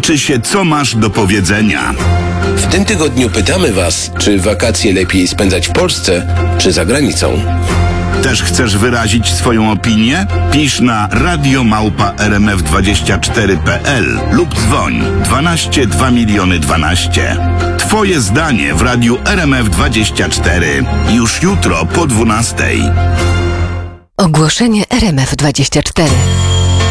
liczy się, co masz do powiedzenia. W tym tygodniu pytamy Was, czy wakacje lepiej spędzać w Polsce, czy za granicą. Też chcesz wyrazić swoją opinię? Pisz na radiomałpa.rmf24.pl lub dzwoń 12 2 miliony 12. Twoje zdanie w radiu RMF24. Już jutro po 12. Ogłoszenie RMF24.